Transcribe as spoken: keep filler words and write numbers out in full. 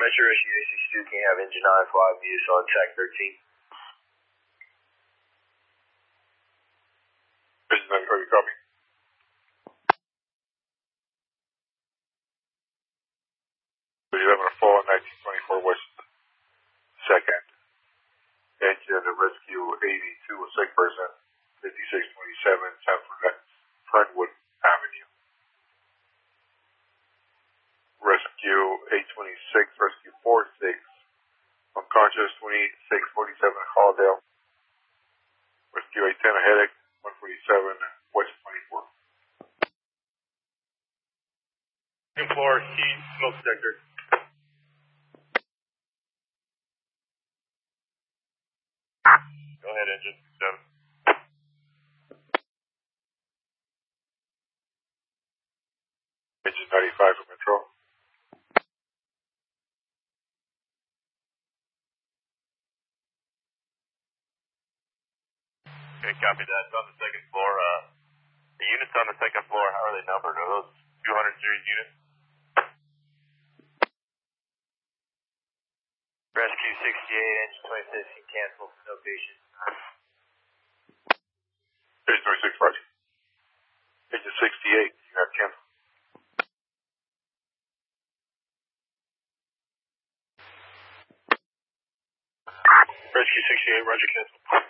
Metro Rescue A sixty-two, can you have engine nine five use on track thirteen? Engine nine five, you copy? eleven oh four, nineteen twenty-four West second. Engine to rescue eighty-two, a sick person, fifty-six twenty-seven, Sanford, Fernwood Avenue. Rescue eight twenty-six, rescue four six, unconscious twenty-six forty-seven, Halldale. Rescue eight ten, a headache, one forty-seven, West twenty-four. Second floor, heat, smoke detector. Go ahead, engine seven. Engine ninety-five for Metro. Okay, copy that. It's on the second floor. Uh, the units on the second floor, how are they numbered? Are those two hundred series units? Rescue sixty-eight, engine twenty-six, can cancel, no patient. Engine twenty-six, Roger. Engine sixty-eight, you have cancel. Rescue sixty-eight, Roger, cancel.